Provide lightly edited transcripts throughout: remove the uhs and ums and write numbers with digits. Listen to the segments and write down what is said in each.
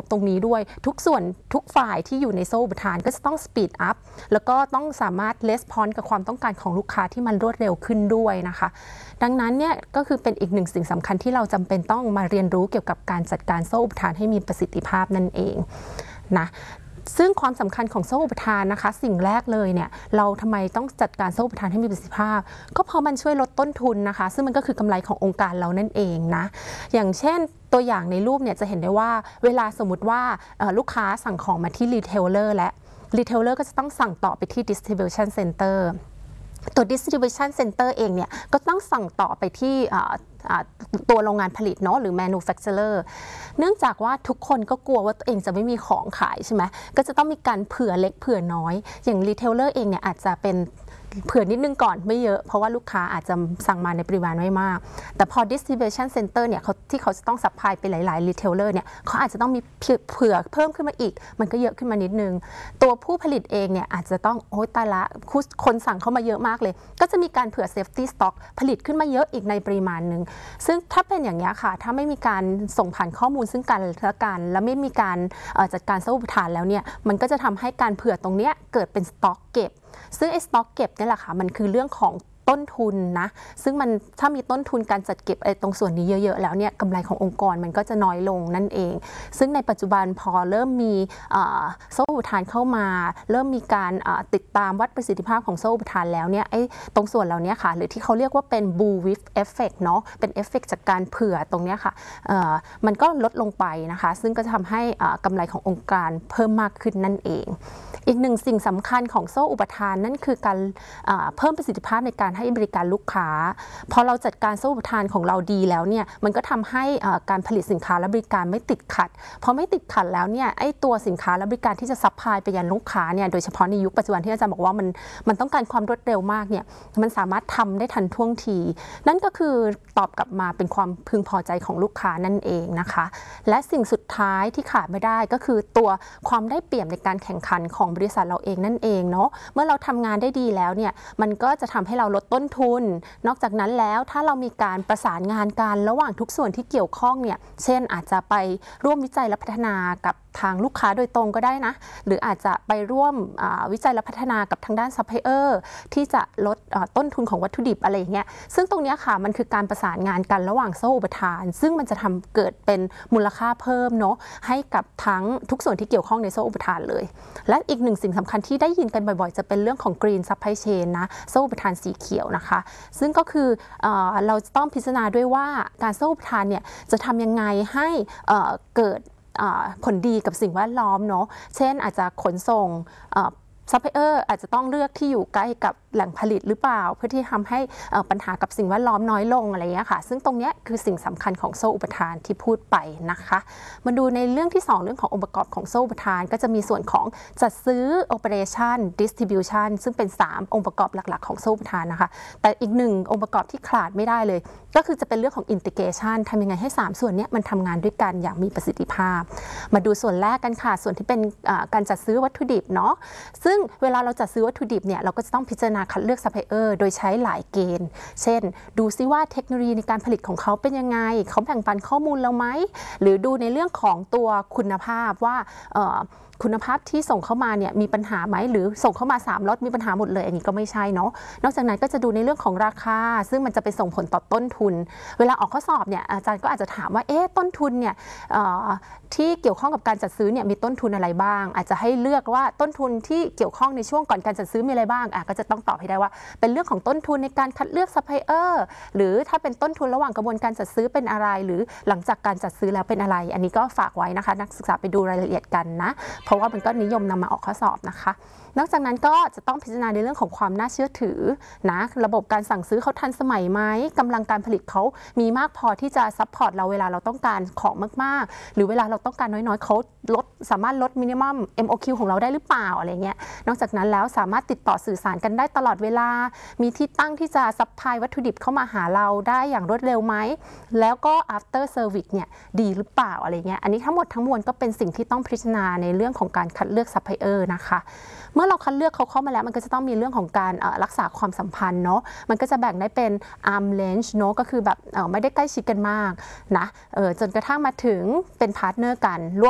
ตรงนี้ด้วยทุกส่วนทุกฝ่ายที่อยู่ในโซ่อุปทานก็จะต้องสปีดอัพแล้วก็ต้องสามารถレスปอนส์กับความต้องการของลูกค้าที่มันรวดเร็วขึ้นด้วยนะคะดังนั้นเนี่ยก็คือเป็นอีกหนึ่งสิ่งสำคัญที่เราจำเป็นต้องมาเรียนรู้เกี่ยวกับการจัดการโซ่อุปทานให้มีประสิทธิภาพนั่นเองนะซึ่งความสำคัญของโซ่อุปทานนะคะสิ่งแรกเลยเนี่ยเราทำไมต้องจัดการโซ่อุปทานให้มีประสิทธิภาพก็เพราะมันช่วยลดต้นทุนนะคะซึ่งมันก็คือกำไรขององค์การเรานั่นเองนะอย่างเช่นตัวอย่างในรูปเนี่ยจะเห็นได้ว่าเวลาสมมติว่าลูกค้าสั่งของมาที่รีเทลเลอร์และรีเทลเลอร์ก็จะต้องสั่งต่อไปที่ distribution center ตัว distribution center เองเนี่ยก็ต้องสั่งต่อไปที่ตัวโรงงานผลิตเนาะหรือ manufacturer เนื่องจากว่าทุกคนก็กลัวว่าตัวเองจะไม่มีของขายใช่ไหมก็จะต้องมีการเผื่อเล็กเผื่อน้อยอย่าง retailer เองเนี่ยอาจจะเป็นเผื่อนิดนึงก่อนไม่เยอะเพราะว่าลูกค้าอาจจะสั่งมาในปริมาณไม่มากแต่พอ distribution center เนี่ยที่เขาจะต้องซัพพลายไปหลายๆ retailer เนี่ยเขาอาจจะต้องมีเผื่อเพิ่มขึ้นมาอีกมันก็เยอะขึ้นมานิดนึงตัวผู้ผลิตเองเนี่ยอาจจะต้องโอ้ยตายละคนสั่งเข้ามาเยอะมากเลยก็จะมีการเผื่อ safety stock ผลิตขึ้นมาเยอะอีกในปริมาณนึงซึ่งถ้าเป็นอย่างนี้ค่ะถ้าไม่มีการส่งผ่านข้อมูลซึ่งกันและกันและไม่มีการจัดการโซ่อุปทานแล้วเนี่ยมันก็จะทำให้การเผื่อตรงนี้เกิดเป็นสต็อกเก็บซึ่งไอ้สต็อกเก็บนี่แหละค่ะมันคือเรื่องของต้นทุนนะซึ่งมันถ้ามีต้นทุนการจัดเก็บตรงส่วนนี้เยอะๆแล้วเนี่ยกำไรขององค์กรมันก็จะน้อยลงนั่นเองซึ่งในปัจจุบันพอเริ่มมีโซ่อุปทานเข้ามาเริ่มมีการติดตามวัดประสิทธิภาพของโซ่อุปทานแล้วเนี่ยไอ้ตรงส่วนเหล่านี้ค่ะหรือที่เขาเรียกว่าเป็น bullwhip effect เนาะเป็นเอฟเฟกต์จากการเผื่อตรงนี้ค่ะมันก็ลดลงไปนะคะซึ่งก็จะทำให้กำไรขององค์การเพิ่มมากขึ้นนั่นเองอีกหนึ่งสิ่งสำคัญของโซ่อุปทานนั่นคือการเพิ่มประสิทธิภาพในการให้บริการลูกค้าพอเราจัดการโซ่อุปทานของเราดีแล้วเนี่ยมันก็ทำให้การผลิตสินค้าและบริการไม่ติดขัดพอไม่ติดขัดแล้วเนี่ยไอ้ตัวสินค้าและบริการที่จะซัพพลายไปยังลูกค้าเนี่ยโดยเฉพาะในยุคปัจจุบันที่อาจารย์บอกว่ามันต้องการความรวดเร็วมากเนี่ยมันสามารถทำได้ทันท่วงทีนั่นก็คือตอบกลับมาเป็นความพึงพอใจของลูกค้านั่นเองนะคะและสิ่งสุดท้ายที่ขาดไม่ได้ก็คือตัวความได้เปรียบในการแข่งขันของบริษัทเราเองนั่นเองเนาะเมื่อเราทำงานได้ดีแล้วเนี่ยมันก็จะทำให้เราลดต้นทุนนอกจากนั้นแล้วถ้าเรามีการประสานงานกันระหว่างทุกส่วนที่เกี่ยวข้องเนี่ยเช่นอาจจะไปร่วมวิจัยและพัฒนากับทางลูกค้าโดยตรงก็ได้นะหรืออาจจะไปร่วมวิจัยและพัฒนากับทางด้านซัพพลายเออร์ที่จะลดต้นทุนของวัตถุดิบอะไรอย่างเงี้ยซึ่งตรงนี้ค่ะมันคือการประสานงานกันระหว่างโซ่อุปทานซึ่งมันจะทำเกิดเป็นมูลค่าเพิ่มเนาะให้กับทั้งทุกส่วนที่เกี่ยวข้องในโซ่อุปทานเลยและอีกหนึ่งสิ่งสำคัญที่ได้ยินกันบ่อยๆจะเป็นเรื่องของ Green Supply Chain นะโซ่อุปทานสีเขียวนะคะซึ่งก็คือเราจะต้องพิจารณาด้วยว่าการโซ่อุปทานเนี่ยจะทำยังไงให้เกิดผลดีกับสิ่งแวดล้อมเนาะเช่นอาจจะขนส่งซัพพลายเออร์อาจจะต้องเลือกที่อยู่ใกล้กับแหล่งผลิตหรือเปล่าเพื่อที่ทำให้ปัญหากับสิ่งแวดล้อมน้อยลงอะไรอย่างเงี้ยค่ะซึ่งตรงนี้คือสิ่งสำคัญของโซ่อุปทานที่พูดไปนะคะมาดูในเรื่องที่2เรื่องขององค์ประกอบของโซ่อุปทานก็จะมีส่วนของจัดซื้อ operation distribution ซึ่งเป็น3องค์ประกอบหลักๆของโซ่อุปทานนะคะแต่อีก1องค์ประกอบที่ขาดไม่ได้เลยก็คือจะเป็นเรื่องของ integration ทำยังไงให้3ส่วนนี้มันทำงานด้วยกันอย่างมีประสิทธิภาพมาดูส่วนแรกกันค่ะส่วนที่เป็นการจัดซื้อวัตถุดิบเนาะซึ่งเวลาเราจัดซื้อวัตถุดิบเนี่ยเราก็จะต้องพิจารณาคัดเลือกซัพพลายเออร์โดยใช้หลายเกณฑ์เช่นดูซิว่าเทคโนโลยีในการผลิตของเขาเป็นยังไงเขาแบ่งปันข้อมูลเราไหมหรือดูในเรื่องของตัวคุณภาพว่าคุณภาพที่ส่งเข้ามาเนี่ยมีปัญหาไหมหรือส่งเข้ามา3ล็อตมีปัญหาหมดเลยอันนี้ก็ไม่ใช่เนาะนอกจากนั้นก็จะดูในเรื่องของราคาซึ่งมันจะไปส่งผลต่อต้นทุนเวลาออกข้อสอบเนี่ยอาจารย์ก็อาจจะถามว่าต้นทุนเนี่ยที่เกี่ยวข้องกับการจัดซื้อเนี่ยมีต้นทุนอะไรบ้างอาจจะให้เลือกว่าต้นทุนที่เกี่ยวข้องในช่วงก่อนการจัดซื้อมีอะไรบ้างก็จะต้องตอบให้ได้ว่าเป็นเรื่องของต้นทุนในการคัดเลือกซัพพลายเออร์หรือถ้าเป็นต้นทุนระหว่างกระบวนการจัดซื้อเป็นอะไรหรือหลังจากการจัดซื้อแล้วเป็นอะไรอันนี้ก็ฝากไว้นะคะนักศึกษาไปดูรายละเอียดกันนะเพราะว่ามันก็นิยมนำมาออกข้อสอบนะคะนอกจากนั้นก็จะต้องพิจารณาในเรื่องของความน่าเชื่อถือนะระบบการสั่งซื้อเขาทันสมัยไหมกำลังการผลิตเขามีมากพอที่จะซัพพอร์ตเราเวลาเราต้องการของมากๆหรือเวลาเราต้องการน้อยๆเขาสามารถลดมินิมัม MOQ ของเราได้หรือเปล่าอะไรเงี้ยนอกจากนั้นแล้วสามารถติดต่อสื่อสารกันได้ตลอดเวลามีที่ตั้งที่จะซัพพลายวัตถุดิบเข้ามาหาเราได้อย่างรวดเร็วไหมแล้วก็ after service เนี่ยดีหรือเปล่าอะไรเงี้ยอันนี้ทั้งหมดทั้งมวลก็เป็นสิ่งที่ต้องพิจารณาในเรื่องของการคัดเลือกซัพพลายเออร์นะคะเมื่อเราคัดเลือกเขาเข้ามาแล้วมันก็จะต้องมีเรื่องของการรักษาความสัมพันธ์เนาะมันก็จะแบ่งได้เป็น arm length เนาะก็คือแบบไม่ได้ใกล้ชิดกันมากนะจนกระทั่งมาถึงเป็นพาร์ทเนอร์กันร่วมมือกัน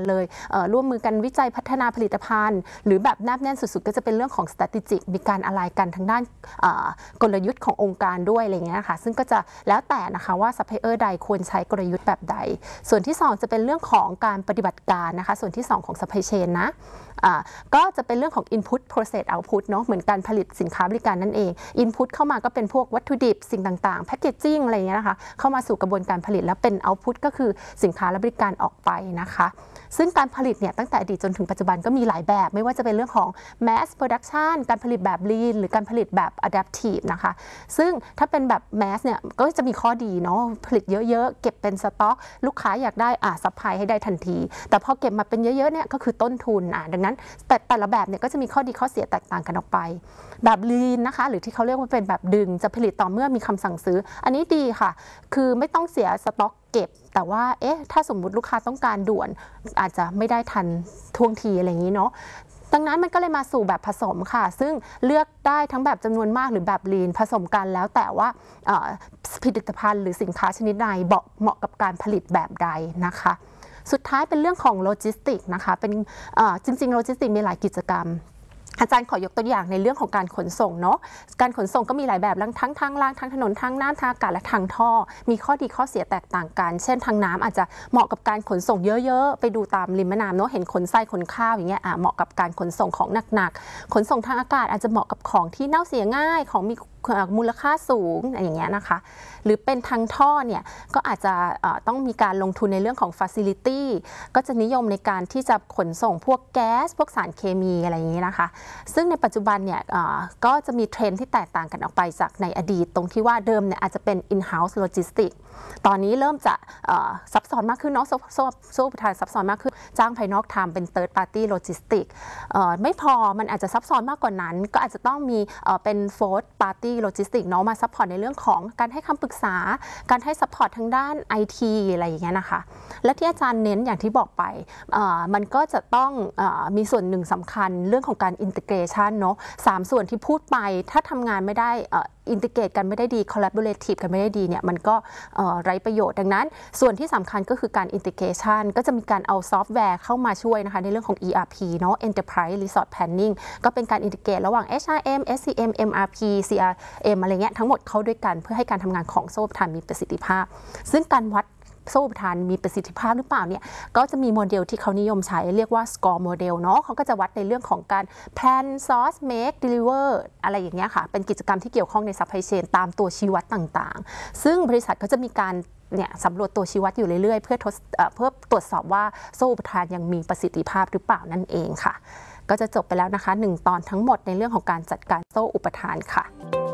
เลยร่วมมือกันวิจัยพัฒนาผลิตภัณฑ์หรือแบบแนบแน่นสุดๆก็จะเป็นเรื่องของ strategic มีการอะไรกันทางด้านกลยุทธ์ขององค์การด้วยอะไรเงี้ยค่ะซึ่งก็จะแล้วแต่นะคะว่าซัพพลายเออร์ใดควรใช้กลยุทธ์แบบใดส่วนที่2จะเป็นเรื่องของการปฏิบัติการนะคะส่วนที่2ของ supply chain นะก็จะเป็นเรื่องของ input process output เนาะเหมือนการผลิตสินค้าบริการนั่นเอง input เข้ามาก็เป็นพวกวัตถุดิบสิ่งต่างๆ packaging อะไรอย่างเงี้ยนะคะเข้ามาสู่กระบวนการผลิตแล้วเป็น output ก็คือสินค้าและบริการออกไปนะคะซึ่งการผลิตเนี่ยตั้งแต่อดีตจนถึงปัจจุบันก็มีหลายแบบไม่ว่าจะเป็นเรื่องของ mass production การผลิตแบบ lean หรือการผลิตแบบ adaptive นะคะซึ่งถ้าเป็นแบบ mass เนี่ยก็จะมีข้อดีเนาะผลิตเยอะๆเก็บเป็นสต็อกลูกค้าอยากได้ซัพพลายให้ได้ทันทีแต่พอเก็บมาเป็นเยอะๆเนี่ยก็คือต้นทุนดังนั้นแต่ละแบบเนี่ยก็จะมีข้อดีข้อเสียแตกต่างกันออกไปแบบ lean นะคะหรือที่เขาเรียกว่าเป็นแบบดึงจะผลิตต่อเมื่อมีคำสั่งซื้ออันนี้ดีค่ะคือไม่ต้องเสียสต็อกเก็บแต่ว่าถ้าสมมุติลูกค้าต้องการด่วนอาจจะไม่ได้ทันท่วงทีอะไรอย่างนี้เนาะดังนั้นมันก็เลยมาสู่แบบผสมค่ะซึ่งเลือกได้ทั้งแบบจำนวนมากหรือแบบ lean ผสมกันแล้วแต่ว่าผลิตภัณฑ์หรือสินค้าชนิดใดเหมาะกับการผลิตแบบใดนะคะสุดท้ายเป็นเรื่องของโลจิสติกนะคะเป็นจริงๆโลจิสติกมีหลายกิจกรรมอาจารย์ขอยกตัวอย่างในเรื่องของการขนส่งเนาะการขนส่งก็มีหลายแบบทั้งทางรางทางถนนทางน้ำทางอากาศและทางท่อมีข้อดีข้อเสียแตกต่างกันเช่นทางน้ำอาจจะเหมาะกับการขนส่งเยอะๆไปดูตามริมแม่น้ำเนาะเห็นขนทรายขนข้าวอย่างเงี้ยเหมาะกับการขนส่งของหนักๆขนส่งทางอากาศอาจจะเหมาะกับของที่เน่าเสียง่ายของมีมูลค่าสูงอย่างเงี้ยนะคะหรือเป็นทางท่อเนี่ยก็อาจจะต้องมีการลงทุนในเรื่องของ facility ก็จะนิยมในการที่จะขนส่งพวกแก๊สพวกสารเคมีอะไรอย่างนี้นะคะซึ่งในปัจจุบันเนี่ยก็จะมีเทรนด์ที่แตกต่างกันออกไปจากในอดีตตรงที่ว่าเดิมเนี่ยอาจจะเป็น in-house logistics ตอนนี้เริ่มจะซับซ้อนมากขึ้นเนาะโซ่ประทานซับซ้อนมากขึ้นจ้างภายนอกทำเป็น third party logistics ไม่พอมันอาจจะซับซ้อนมากกว่านั้นก็อาจจะต้องมีเป็น fourth party logistics เนาะมาซัพพอร์ตในเรื่องของการให้คำปรึกษาการให้ซัพพอร์ตทางด้าน IT อะไรอย่างเงี้ยนะคะและที่อาจารย์เน้นอย่างที่บอกไปมันก็จะต้องมีส่วนหนึ่งสำคัญเรื่องของการ integration เนาะ3ส่วนที่พูดไปถ้าทำงานไม่ได้อินทิเกรตกันไม่ได้ดี collaborative กันไม่ได้ดีเนี่ยมันก็ไร้ประโยชน์ดังนั้นส่วนที่สำคัญก็คือการ integration ก็จะมีการเอาซอฟต์แวร์เข้ามาช่วยนะคะในเรื่องของ ERP เนาะ Enterprise Resource Planning ก็เป็นการอินทิเกรตระหว่าง HRM SCM MRP CRM อะไรเงี้ยทั้งหมดเข้าด้วยกันเพื่อให้การทำงานของโซ่ประทานมีประสิทธิภาพซึ่งการวัดโซ่ประทานมีประสิทธิภาพหรือเปล่าเนี่ยก็จะมีโมเดลที่เขานิยมใช้เรียกว่า score model เนาะเขาก็จะวัดในเรื่องของการ plan source make deliver อะไรอย่างเงี้ยค่ะเป็นกิจกรรมที่เกี่ยวข้องใน supply chain ตามตัวชี้วัดต่างๆซึ่งบริษัทก็จะมีการสำรวจตัวชี้วัดอยู่เรื่อยๆเพื่อตรวจสอบว่าโซ่อุปทานยังมีประสิทธิภาพหรือเปล่านั่นเองค่ะก็จะจบไปแล้วนะคะ1 ตอนทั้งหมดในเรื่องของการจัดการโซ่อุปทานค่ะ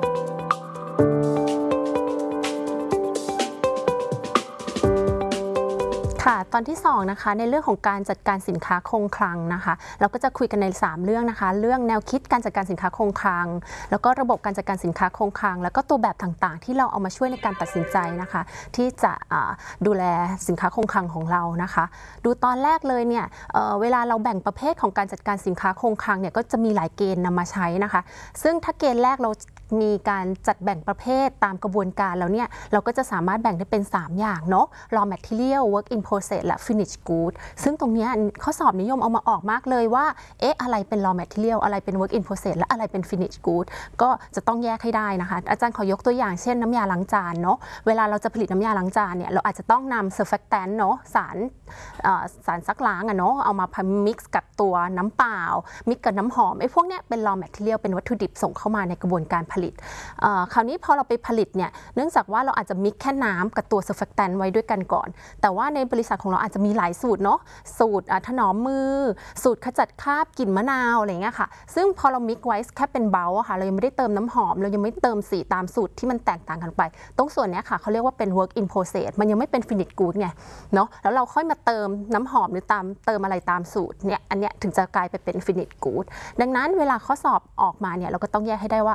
ค่ะตอนที่2นะคะในเรื่องของการจัดการสินค้าคงคลังนะคะเราก็จะคุยกันใน3เรื่องนะคะเรื่องแนวคิดการจัดการสินค้าคงคลังแล้วก็ระบบการจัดการสินค้าคงคลังแล้วก็ตัวแบบต่างๆที่เราเอามาช่วยในการตัดสินใจนะคะที่จะดูแลสินค้าคงคลังของเรานะคะดูตอนแรกเลยเนี่ยเวลาเราแบ่งประเภทของการจัดการสินค้าคงคลังเนี่ยก็จะมีหลายเกณฑ์นำมาใช้นะคะซึ่งถ้าเกณฑ์แรกเรามีการจัดแบ่งประเภทตามกระบวนการแล้วเนี่ยเราก็จะสามารถแบ่งได้เป็น3อย่างเนาะ raw material work in process และ finish good ซึ่งตรงนี้ข้อสอบนิยมเอามาออกมากเลยว่าอะไรเป็น raw material อะไรเป็น work in process และอะไรเป็น finish good ก็จะต้องแยกให้ได้นะคะอาจารย์ขอยกตัวอย่างเช่นน้ำยาล้างจานเนาะเวลาเราจะผลิตน้ำยาล้างจานเนี่ยเราอาจจะต้องนำ surfactant เนาะสารซักล้างเนาะเอามามิกซ์กับตัวน้ำเปล่ามิกซ์กับน้ำหอมพวกนี้เป็น raw material เป็นวัตถุดิบส่งเข้ามาในกระบวนการผลิตคราวนี้พอเราไปผลิตเนี่ยเนื่องจากว่าเราอาจจะมิกแค่น้ำกับตัวเซอร์แฟคแตนต์ไว้ด้วยกันก่อนแต่ว่าในบริษัทของเราอาจจะมีหลายสูตรเนาะสูตรถนอมมือสูตรขจัดคราบกลิ่นมะนาวอะไรเงี้ยค่ะซึ่งพอเรามิกไว้แค่เป็นเบลล์ค่ะเรายังไม่ได้เติมน้ำหอมเรายังไม่เติมสีตามสูตรที่มันแตกต่างกันไปตรงส่วนนี้ค่ะเขาเรียกว่าเป็น work in process มันยังไม่เป็น finish good ไงเนาะแล้วเราค่อยมาเติมน้ำหอมหรือเติมอะไรตามสูตรเนี่ยอันเนี้ยถึงจะกลายไปเป็น finish good ดังนั้นเวลาข้อสอบออกมาเนี่ยเราก็ต้องแยกให้ได้ว่าอะไร raw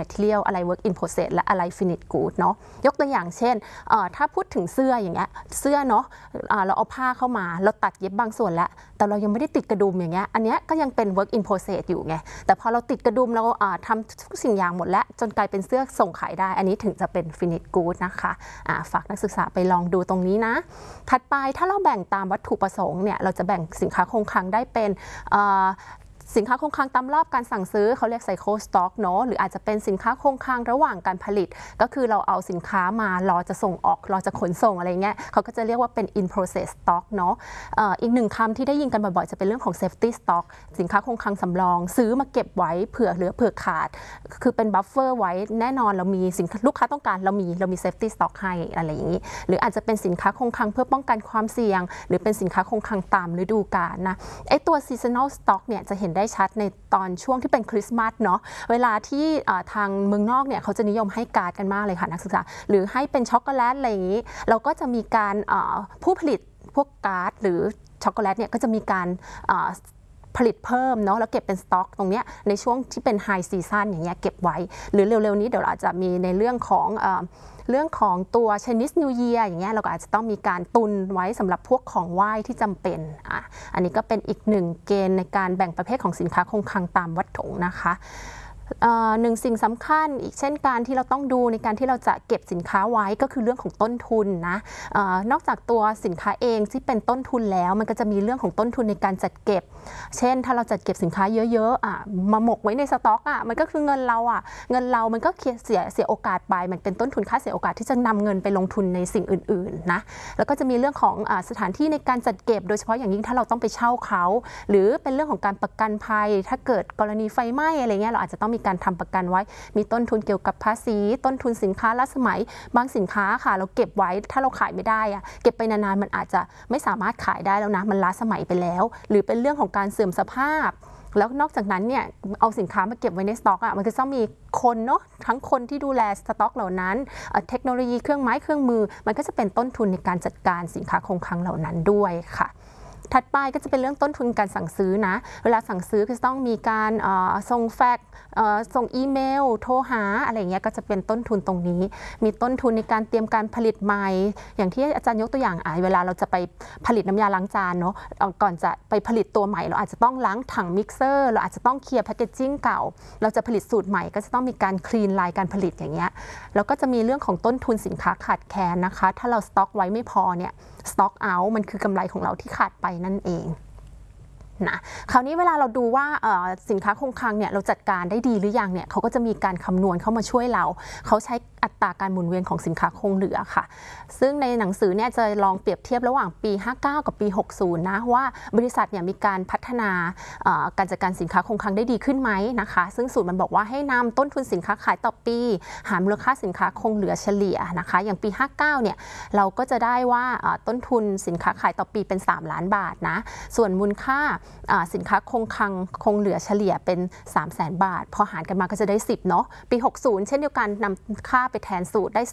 material อะไร work in process และอะไร finished good เนาะยกตัวอย่างเช่นถ้าพูดถึงเสื้ออย่างเงี้ยเสื้อเนาะเราเอาผ้าเข้ามาเราตัดเย็บบางส่วนแล้วแต่เรายังไม่ได้ติดกระดุมอย่างเงี้ยอันเนี้ยก็ยังเป็น work in process อยู่ไงแต่พอเราติดกระดุมเราทำทุกสิ่งอย่างหมดแล้วจนกลายเป็นเสื้อส่งขายได้อันนี้ถึงจะเป็น finished good นะคะฝากนักศึกษาไปลองดูตรงนี้นะถัดไปถ้าเราแบ่งตามวัตถุประสงค์เนี่ยเราจะแบ่งสินค้าคงคลังได้เป็นสินค้าคงคลังตามรอบการสั่งซื้อเขาเรียก cycle stock เนาะหรืออาจจะเป็นสินค้าคงคลังระหว่างการผลิตก็คือเราเอาสินค้ามารอจะส่งออกรอจะขนส่งอะไรเงี้ยเขาก็จะเรียกว่าเป็น in process stock เนาะอีกหนึ่งคำที่ได้ยินกันบ่อยๆจะเป็นเรื่องของ safety stock สินค้าคงคลังสำรองซื้อมาเก็บไว้เผื่อเหลือเผื่อขาดคือเป็น buffer ไว้แน่นอนเรามีสินค้าลูกค้าต้องการเรามี safety stock ให้อะไรอย่างนี้หรืออาจจะเป็นสินค้าคงคลังเพื่อป้องกันความเสี่ยงหรือเป็นสินค้าคงคลังตามฤดูกาลนะไอตัว seasonal stock เนี่ยจะเห็นได้ชัดในตอนช่วงที่เป็นคริสต์มาสเนาะเวลาที่ทางเมืองนอกเนี่ยเขาจะนิยมให้การ์ดกันมากเลยค่ะนักศึกษาหรือให้เป็นช็อกโกแลตอะไรอย่างนี้เราก็จะมีการผู้ผลิตพวกการ์ดหรือช็อกโกแลตเนี่ยก็จะมีการผลิตเพิ่มเนาะแล้วเก็บเป็นสต็อกตรงเนี้ยในช่วงที่เป็นไฮซีซั่นอย่างเงี้ยเก็บไว้หรือเร็วๆนี้เดี๋ยวเราอาจจะมีในเรื่องของตัว Chinese New Year อย่างเงี้ยเราก็อาจจะต้องมีการตุนไว้สำหรับพวกของไหว้ที่จำเป็นอันนี้ก็เป็นอีกหนึ่งเกณฑ์ในการแบ่งประเภทของสินค้าคงคลังตามวัตถุนะคะหนึ่งสิ่งสำคัญอีกเช่นการที่เราต้องดูในการที่เราจะเก็บสินค้าไว้ก็คือเรื่องของต้นทุนนะนอกจากตัวสินค้าเองที่เป็นต้นทุนแล้วมันก็จะมีเรื่องของต้นทุนในการจัดเก็บเช่นถ้าเราจัดเก็บสินค้าเยอะๆมาหมกไว้ในสต็อกมันก็คือเงินเรามันก็เสียโอกาสไปมันเป็นต้นทุนค่าเสียโอกาสที่จะนำเงินไปลงทุนในสิ่งอื่นๆนะแล้วก็จะมีเรื่องของสถานที่ในการจัดเก็บโดยเฉพาะอย่างยิ่งถ้าเราต้องไปเช่าเขาหรือเป็นเรื่องของการประกันภัยถ้าเกิดกรณีไฟไหม้อะไรเงี้ยเราอาจจะต้องมีการทำประกันไว้มีต้นทุนเกี่ยวกับภาษีต้นทุนสินค้าล้าสมัยบางสินค้าค่ะเราเก็บไว้ถ้าเราขายไม่ได้เก็บไปนานๆมันอาจจะไม่สามารถขายได้แล้วนะมันล้าสมัยไปแล้วหรือเป็นเรื่องของการเสื่อมสภาพแล้วนอกจากนั้นเนี่ยเอาสินค้ามาเก็บไว้ในสต็อกมันก็ต้องมีคนเนาะทั้งคนที่ดูแลสต็อกเหล่านั้นเทคโนโลยีเครื่องไม้เครื่องมือมันก็จะเป็นต้นทุนในการจัดการสินค้าคงคลังเหล่านั้นด้วยค่ะถัดไปก็จะเป็นเรื่องต้นทุนการสั่งซื้อนะเวลาสั่งซื้อก็จะต้องมีการส่งแฟกซ์ส่งอีเมลโทรหาอะไรเงี้ยก็จะเป็นต้นทุนตรงนี้มีต้นทุนในการเตรียมการผลิตใหม่อย่างที่อาจารย์ยกตัวอย่างเวลาเราจะไปผลิตน้ำยาล้างจานเนาะก่อนจะไปผลิตตัวใหม่เราอาจจะต้องล้างถังมิกเซอร์เราอาจจะต้องเคลียร์แพคเกจจิ้งเก่าเราจะผลิตสูตรใหม่ก็จะต้องมีการคลีนไลน์การผลิตอย่างเงี้ยแล้วก็จะมีเรื่องของต้นทุนสินค้าขาดแคลนนะคะถ้าเราสต็อกไว้ไม่พอเนี่ยสต็อกเอาท์มันคือกำไรของเราที่ขาดไปนั่นเองนะคราวนี้เวลาเราดูว่าสินค้าคงคลังเนี่ยเราจัดการได้ดีหรือยังเนี่ยเขาก็จะมีการคำนวณเข้ามาช่วยเราเขาใช้อัตราการหมุนเวียนของสินค้าคงเหลือค่ะซึ่งในหนังสือเนี่ยจะลองเปรียบเทียบระหว่างปี59กับปี60นะว่าบริษัทเนี่ยมีการพัฒนาการจัดการสินค้าคงคลังได้ดีขึ้นไหมนะคะซึ่งสูตรมันบอกว่าให้นำต้นทุนสินค้าขายต่อปีหารมูลค่าสินค้าคงเหลือเฉลี่ยนะคะอย่างปี59เนี่ยเราก็จะได้ว่าต้นทุนสินค้าขายต่อปีเป็น3ล้านบาทนะส่วนมูลค่าสินค้าคงคลังคงเหลือเฉลี่ยเป็น 300,000 บาทพอหารกันมาก็จะได้10เนาะปี60เช่นเดียวกันนำค่าไปแทนสูตรได้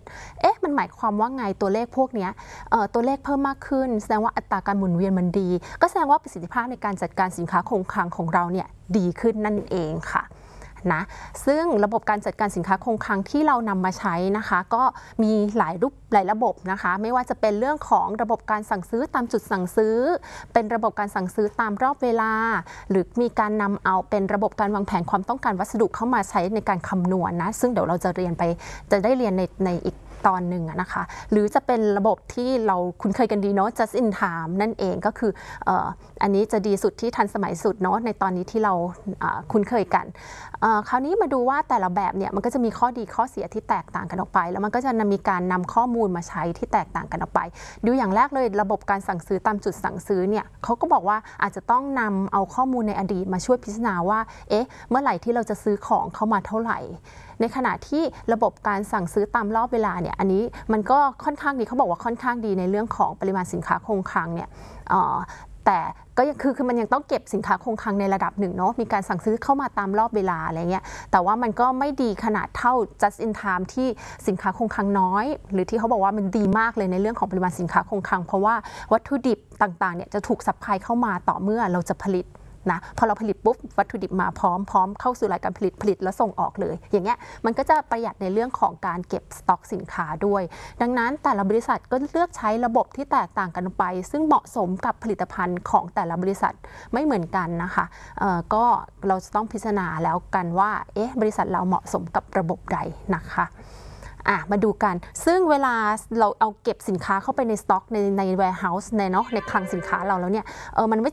11มันหมายความว่าไงตัวเลขพวกนี้ตัวเลขเพิ่มมากขึ้นแสดงว่าอัตราการหมุนเวียนมันดีก็แสดงว่าประสิทธิภาพในการจัดการสินค้าคงคลังของเราเนี่ยดีขึ้นนั่นเองค่ะนะซึ่งระบบการจัดการสินค้าคงคลังที่เรานำมาใช้นะคะก็มีหลายระบบนะคะไม่ว่าจะเป็นเรื่องของระบบการสั่งซื้อตามจุดสั่งซื้อเป็นระบบการสั่งซื้อตามรอบเวลาหรือมีการนำเอาเป็นระบบการวางแผนความต้องการวัสดุเข้ามาใช้ในการคำนวณนะซึ่งเดี๋ยวเราจะได้เรียนในอีกตอนหนึ่งนะคะหรือจะเป็นระบบที่เราคุ้นเคยกันดีเนาะ just in time นั่นเองก็คืออันนี้จะดีสุดที่ทันสมัยสุดเนาะในตอนนี้ที่เราคุ้นเคยกันคราวนี้มาดูว่าแต่ละแบบเนี่ยมันก็จะมีข้อดีข้อเสียที่แตกต่างกันออกไปแล้วมันก็จะมีการนำข้อมูลมาใช้ที่แตกต่างกันออกไปดูอย่างแรกเลยระบบการสั่งซื้อตามจุดสั่งซื้อเนี่ยเขาก็บอกว่าอาจจะต้องนำเอาข้อมูลในอดีตมาช่วยพิจารณาว่าเมื่อไหร่ที่เราจะซื้อของเข้ามาเท่าไหร่ในขณะที่ระบบการสั่งซื้อตามรอบเวลาเนี่ยอันนี้มันก็ค่อนข้างดีเขาบอกว่าค่อนข้างดีในเรื่องของปริมาณสินค้าคงคลังเนี่ยแต่ก็คือมันยังต้องเก็บสินค้าคงคลังในระดับหนึ่งเนาะมีการสั่งซื้อเข้ามาตามรอบเวลาอะไรเงี้ยแต่ว่ามันก็ไม่ดีขนาดเท่า just in time ที่สินค้าคงคลังน้อยหรือที่เขาบอกว่ามันดีมากเลยในเรื่องของปริมาณสินค้าคงคลังเพราะว่าวัตถุดิบต่างๆเนี่ยจะถูกซัพพลายเข้ามาต่อเมื่อเราจะผลิตนะพอเราผลิตปุ๊บวัตถุดิบมาพร้อมเข้าสู่รายการผลิตแล้วส่งออกเลยอย่างเงี้ยมันก็จะประหยัดในเรื่องของการเก็บสต็อกสินค้าด้วยดังนั้นแต่ละบริษัทก็เลือกใช้ระบบที่แตกต่างกันไปซึ่งเหมาะสมกับผลิตภัณฑ์ของแต่ละบริษัทไม่เหมือนกันนะคะก็เราจะต้องพิจารณาแล้วกันว่าบริษัทเราเหมาะสมกับระบบใดนะคะมาดูกันซึ่งเวลาเราเอาเก็บสินค้าเข้าไปในสต็อกใน warehouse ในคลังสินค้าเราแล้วเนี่ยมันไม่